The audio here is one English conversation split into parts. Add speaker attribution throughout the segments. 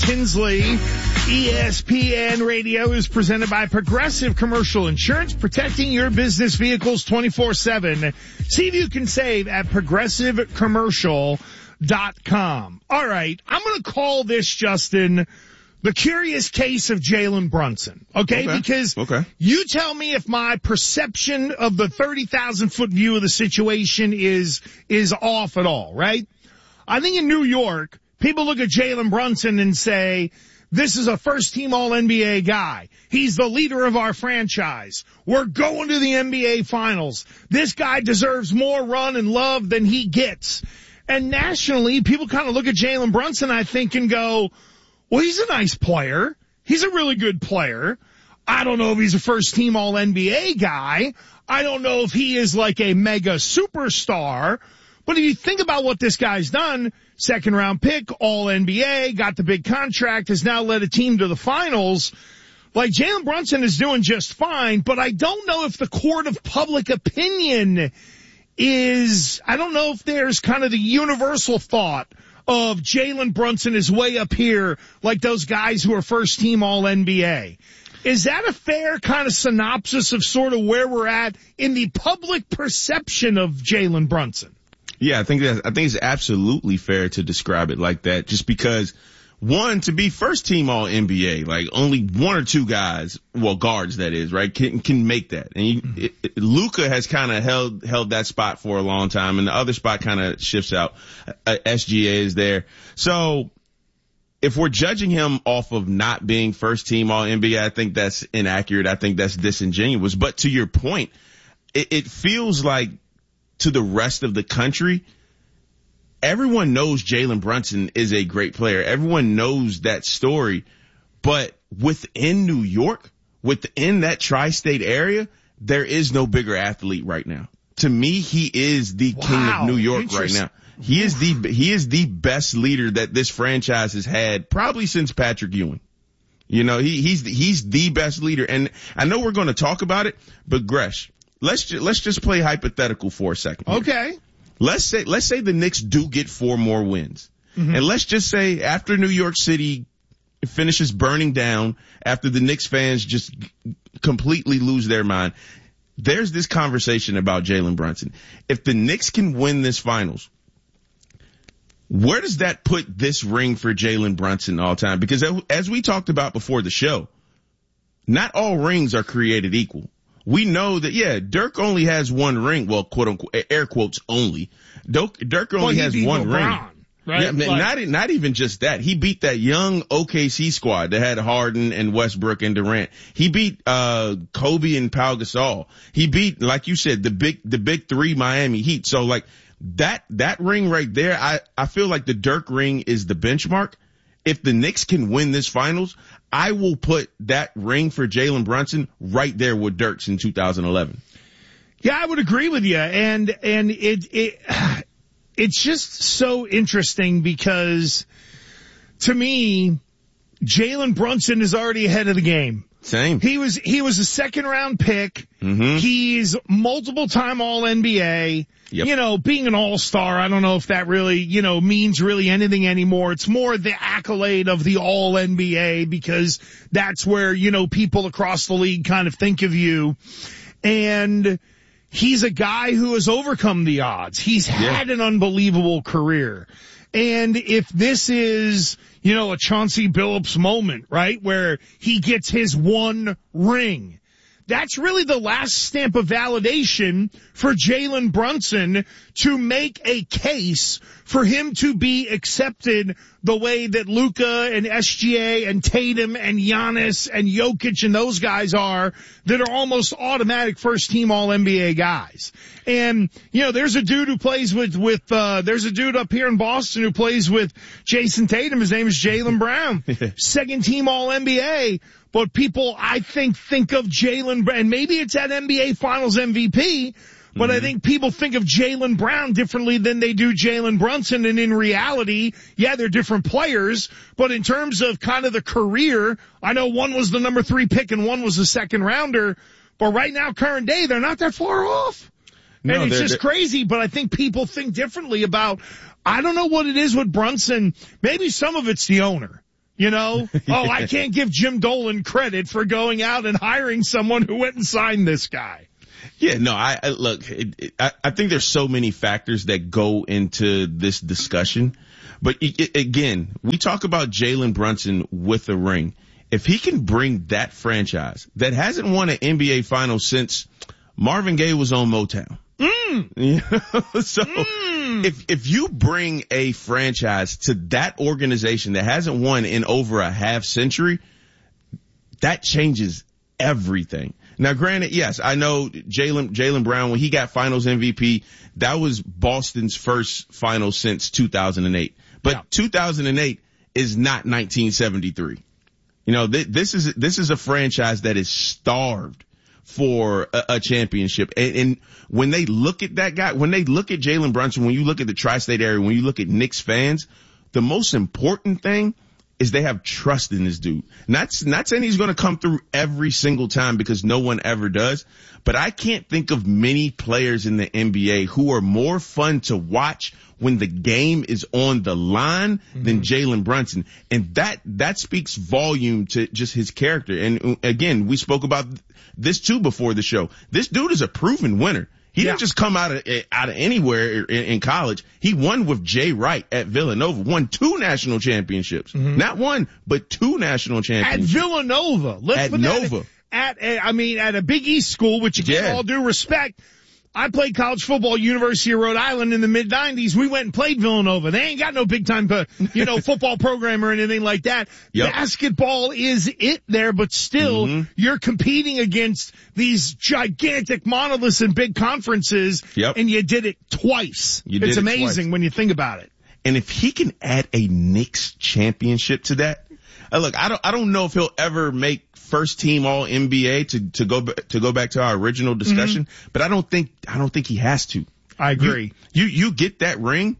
Speaker 1: Tinsley. ESPN Radio is presented by Progressive Commercial Insurance, protecting your business vehicles 24/7. See if you can save at progressivecommercial.com. All right, I'm going to call this, Justin, the curious case of Jalen Brunson. Okay? Because you tell me if my perception of the 30,000-foot view of the situation is off at all, right? I think in New York, people look at Jalen Brunson and say, this is a first-team All-NBA guy. He's the leader of our franchise. We're going to the NBA Finals. This guy deserves more run and love than he gets. And nationally, people kind of look at Jalen Brunson, I think, and go, well, he's a nice player. He's a really good player. I don't know if he's a first-team All-NBA guy. I don't know if he is like a mega superstar. But if you think about what this guy's done, second-round pick, All-NBA, got the big contract, has now led a team to the finals. Like, Jalen Brunson is doing just fine, but I don't know if the court of public opinion is, I don't know if there's kind of the universal thought of Jalen Brunson is way up here like those guys who are first-team All-NBA. Is that a fair kind of synopsis of sort of where we're at in the public perception of Jalen Brunson?
Speaker 2: Yeah, I think it's absolutely fair to describe it like that, just because, one, to be first team All NBA, like only one or two guys, well, guards that is, right, can make that. And Luka has kind of held that spot for a long time, and the other spot kind of shifts out. SGA is there. So if we're judging him off of not being first team All NBA, I think that's inaccurate. I think that's disingenuous. But to your point, it feels like, to the rest of the country, everyone knows Jalen Brunson is a great player. Everyone knows that story. But within New York, within that tri-state area, there is no bigger athlete right now. To me, he is the king of New York right now. He is the best leader that this franchise has had probably since Patrick Ewing. You know, he's the best leader. And I know we're going to talk about it, but Gresh, let's just play hypothetical for a second here.
Speaker 1: Okay.
Speaker 2: Let's say the Knicks do get 4 more wins. Mm-hmm. And let's just say after New York City finishes burning down, after the Knicks fans just completely lose their mind, there's this conversation about Jalen Brunson. If the Knicks can win this finals, where does that put this ring for Jalen Brunson all time? Because as we talked about before the show, not all rings are created equal. We know that, yeah, Dirk only has one ring. Well, quote unquote, air quotes only. Dirk only has one
Speaker 1: LeBron,
Speaker 2: ring.
Speaker 1: Right?
Speaker 2: Yeah, not even just that. He beat that young OKC squad that had Harden and Westbrook and Durant. He beat, Kobe and Pau Gasol. He beat, like you said, the big 3 Miami Heat. So like that ring right there, I feel like the Dirk ring is the benchmark. If the Knicks can win this finals, I will put that ring for Jalen Brunson right there with Dirk's in 2011.
Speaker 1: Yeah, I would agree with you. And it's just so interesting because to me, Jalen Brunson is already ahead of the game.
Speaker 2: Same.
Speaker 1: He was a second round pick.
Speaker 2: Mm-hmm.
Speaker 1: He's multiple time All NBA.
Speaker 2: Yep.
Speaker 1: You know, being an all-star, I don't know if that really, means really anything anymore. It's more the accolade of the All NBA because that's where, people across the league kind of think of you. And he's a guy who has overcome the odds. He's had an unbelievable career. And if this is, a Chauncey Billups moment, right, where he gets his one ring, that's really the last stamp of validation for Jalen Brunson to make a case for him to be accepted the way that Luka and SGA and Tatum and Giannis and Jokic and those guys are that are almost automatic first-team All-NBA guys. And, there's a dude who plays there's a dude up here in Boston who plays with Jason Tatum. His name is Jaylen Brown. Second-team All-NBA. But people, I think of Jaylen, and maybe it's that NBA Finals MVP, but I think people think of Jaylen Brown differently than they do Jalen Brunson. And in reality, yeah, they're different players, but in terms of kind of the career, I know one was the number 3 pick and one was the second rounder, but right now, current day, they're not that far off. No, and it's just crazy, but I think people think differently about, I don't know what it is with Brunson. Maybe some of it's the owner. You know? Oh, I can't give Jim Dolan credit for going out and hiring someone who went and signed this guy.
Speaker 2: Yeah, no, I think there's so many factors that go into this discussion. But again, we talk about Jalen Brunson with a ring. If he can bring that franchise that hasn't won an NBA final since Marvin Gaye was on Motown. You know? So if you bring a franchise to that organization that hasn't won in over a half century, that changes everything. Now, granted, yes, I know Jaylen Brown, when he got finals MVP, that was Boston's first final since 2008. But 2008 is not 1973. You know, this is a franchise that is starved for a championship. And when they look at that guy, when they look at Jalen Brunson, when you look at the tri-state area, when you look at Knicks fans, the most important thing is they have trust in this dude. Not saying he's going to come through every single time, because no one ever does, but I can't think of many players in the NBA who are more fun to watch when the game is on the line than Jalen Brunson. And that speaks volume to just his character. And again, we spoke about this too before the show. This dude is a proven winner. He didn't just come out of anywhere in college. He won with Jay Wright at Villanova, won 2 national championships. Not one, but 2 national championships.
Speaker 1: At Villanova.
Speaker 2: At Nova.
Speaker 1: At a Big East school, which again, all due respect, I played college football at University of Rhode Island in the mid-90s. We went and played Villanova. They ain't got no big-time, football program or anything like that. Yep. Basketball is it there, but still, you're competing against these gigantic monoliths and big conferences, and you did it twice. It's amazing when you think about it.
Speaker 2: And if he can add a Knicks championship to that, look, I don't know if he'll ever make first team all NBA to go back to our original discussion, but I don't think he has to.
Speaker 1: I agree.
Speaker 2: You get that ring,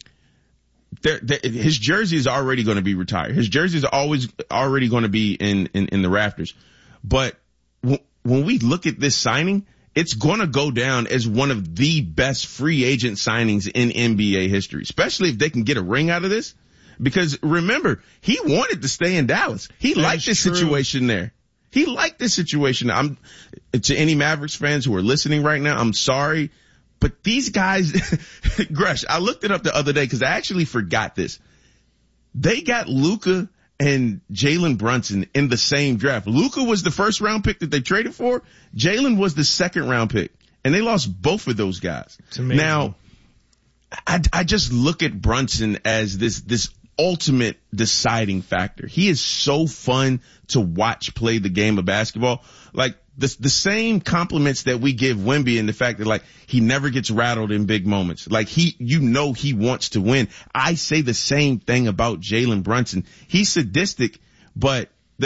Speaker 2: his jersey is already going to be retired. His jersey is already going to be in the rafters. But when we look at this signing, it's going to go down as one of the best free agent signings in NBA history, especially if they can get a ring out of this. Because remember, he wanted to stay in Dallas. He liked this situation there. He liked this situation. To any Mavericks fans who are listening right now, I'm sorry, but these guys, Gresh, I looked it up the other day because I actually forgot this. They got Luka and Jalen Brunson in the same draft. Luka was the first round pick that they traded for. Jalen was the second round pick, and they lost both of those guys.
Speaker 1: It's amazing.
Speaker 2: Now, I just look at Brunson as this ultimate deciding factor. He is so fun to watch play the game of basketball. Like the same compliments that we give Wemby in the fact that like he never gets rattled in big moments. Like he wants to win. I say the same thing about Jalen Brunson. He's sadistic, but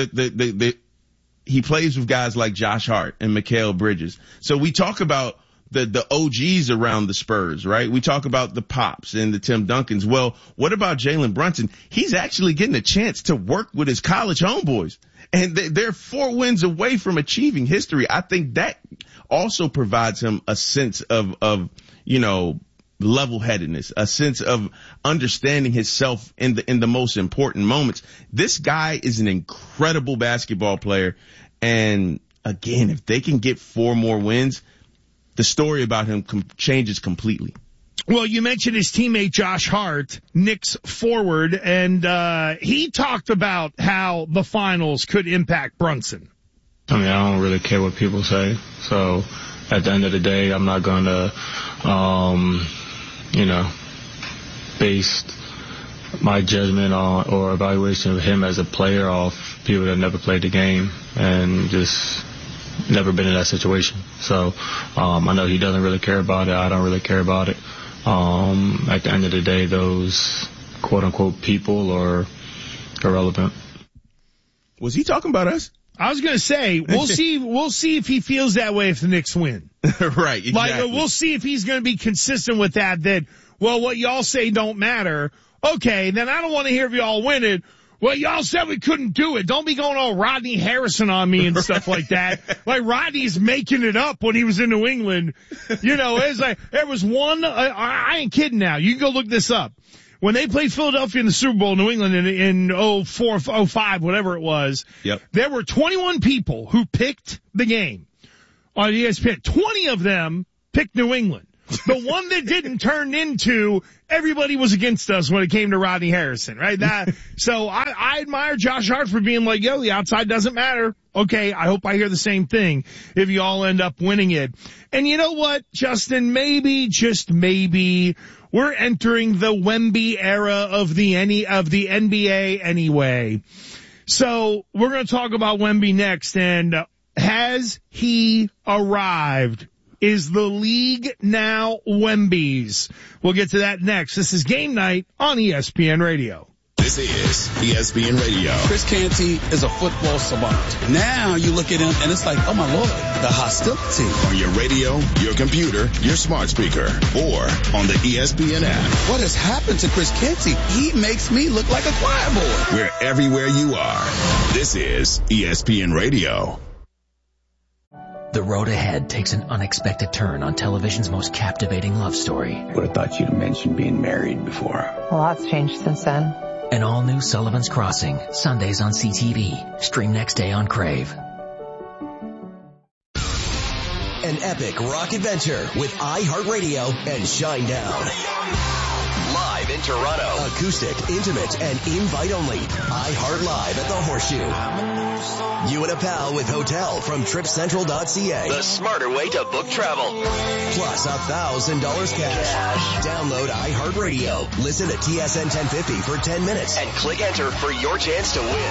Speaker 2: he plays with guys like Josh Hart and Mikal Bridges. So we talk about the OGs around the Spurs, right? We talk about the Pops and the Tim Duncans. Well, what about Jalen Brunson? He's actually getting a chance to work with his college homeboys. And they're 4 wins away from achieving history. I think that also provides him a sense of level-headedness, a sense of understanding himself in the most important moments. This guy is an incredible basketball player. And again, if they can get 4 more wins, the story about him changes completely.
Speaker 1: Well, you mentioned his teammate Josh Hart, Knicks forward, and he talked about how the finals could impact Brunson.
Speaker 3: I mean, I don't really care what people say. So at the end of the day, I'm not going to, base my judgment on or evaluation of him as a player off people that never played the game and just never been in that situation. So I know he doesn't really care about it. I don't really care about it. At the end of the day, those quote-unquote people are irrelevant.
Speaker 2: Was he talking about us?
Speaker 1: I was going to say, we'll see if he feels that way if the Knicks win.
Speaker 2: Right, exactly.
Speaker 1: Like, we'll see if he's going to be consistent with that, well, what y'all say don't matter. Okay, then I don't want to hear if y'all win it. Well, y'all said we couldn't do it. Don't be going all Rodney Harrison on me and stuff like that. Like Rodney's making it up when he was in New England. It's like, there was one, I ain't kidding now. You can go look this up. when they played Philadelphia in the Super Bowl, New England in 04, 05, whatever it was, there were 21 people who picked the game on ESPN. 20 of them picked New England. The one that didn't turn into everybody was against us when it came to Rodney Harrison, right? So I admire Josh Hart for being like, yo, the outside doesn't matter. Okay, I hope I hear the same thing if you all end up winning it. And you know what, Justin, maybe, just maybe, we're entering the Wemby era of the NBA anyway. So we're going to talk about Wemby next, and has he arrived? Is the league now Wemby's? We'll get to that next. This is Game Night on ESPN Radio.
Speaker 4: This is ESPN Radio.
Speaker 5: Chris Canty is a football savant. Now you look at him and it's like, oh my Lord, the hostility.
Speaker 4: On your radio, your computer, your smart speaker, or on the ESPN app.
Speaker 5: What has happened to Chris Canty? He makes me look like a choir boy.
Speaker 4: We're everywhere you are. This is ESPN Radio.
Speaker 6: The road ahead takes an unexpected turn on television's most captivating love story.
Speaker 7: Would have thought you'd have mentioned being married before.
Speaker 8: A lot's changed since then.
Speaker 6: An all-new Sullivan's Crossing, Sundays on CTV. Stream next day on Crave.
Speaker 9: An epic rock adventure with iHeartRadio and Shinedown. Live in Toronto. Acoustic, intimate, and invite-only. iHeart Live at the Horseshoe. You and a pal with hotel from TripCentral.ca. The smarter way to book travel. Plus $1,000 cash. Download iHeartRadio. Listen to TSN 1050 for 10 minutes. And click enter for your chance to win.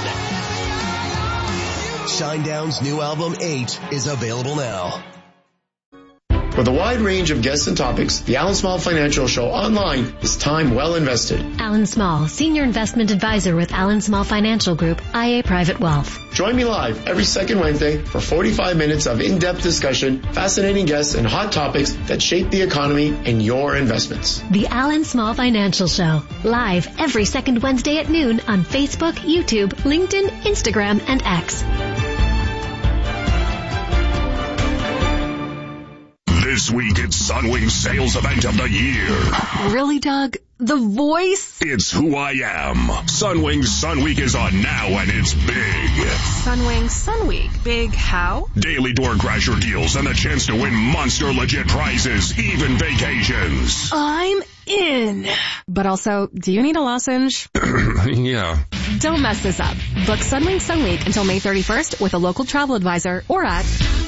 Speaker 9: Shinedown's new album, 8, is available now.
Speaker 10: With a wide range of guests and topics, the Alan Small Financial Show online is time well invested.
Speaker 11: Alan Small, Senior Investment Advisor with Alan Small Financial Group, IA Private Wealth.
Speaker 10: Join me live every second Wednesday for 45 minutes of in-depth discussion, fascinating guests, and hot topics that shape the economy and your investments.
Speaker 11: The Alan Small Financial Show, live every second Wednesday at noon on Facebook, YouTube, LinkedIn, Instagram, and X.
Speaker 12: This week, it's Sunwing's sales event of the year.
Speaker 13: Really, Doug? The voice?
Speaker 12: It's who I am. Sunwing's Sun Week is on now, and it's big.
Speaker 13: Sunwing Sun Week. Big how?
Speaker 12: Daily door crasher deals and the chance to win monster legit prizes, even vacations.
Speaker 13: I'm in. But also, do you need a lozenge?
Speaker 12: Yeah.
Speaker 13: Don't mess this up. Book Sunwing Sun Week until May 31st with a local travel advisor or at...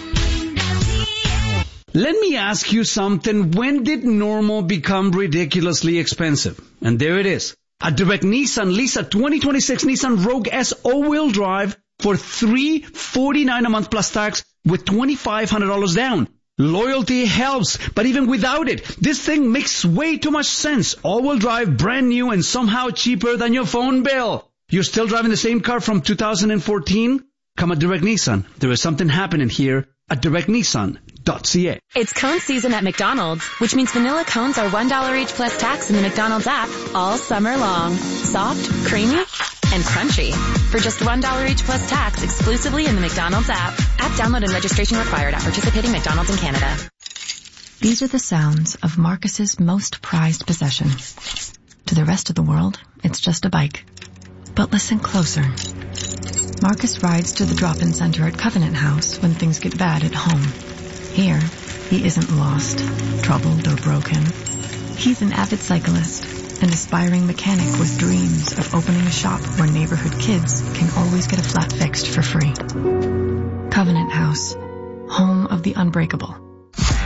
Speaker 14: Let me ask you something. When did normal become ridiculously expensive? And there it is. At Direct Nissan, lease a 2026 Nissan Rogue S all-wheel drive for $349 a month plus tax with $2,500 down. Loyalty helps, but even without it, this thing makes way too much sense. All-wheel drive, brand new, and somehow cheaper than your phone bill. You're still driving the same car from 2014? Come at Direct Nissan. There is something happening here at directnissan.ca.
Speaker 13: It's cone season at McDonald's, which means vanilla cones are $1 each plus tax in the McDonald's app all summer long. Soft, creamy, and crunchy. For just $1 each plus tax exclusively in the McDonald's app. App download and registration required at participating McDonald's in Canada.
Speaker 15: These are the sounds of Marcus's most prized possession. To the rest of the world, it's just a bike. But listen closer. Marcus rides to the drop-in center at Covenant House when things get bad at home. Here, he isn't lost, troubled, or broken. He's an avid cyclist, an aspiring mechanic with dreams of opening a shop where neighborhood kids can always get a flat fixed for free. Covenant House, home of the unbreakable.